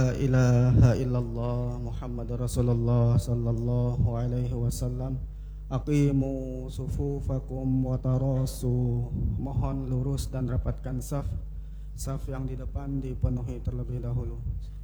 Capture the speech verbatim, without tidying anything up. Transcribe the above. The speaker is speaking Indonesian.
La ilaha illallah Muhammad Rasulullah sallallahu alaihi wasallam. Aqimu sufufakum wa tarasu. Mohon lurus dan rapatkan saf. Saf yang di depan dipenuhi terlebih dahulu.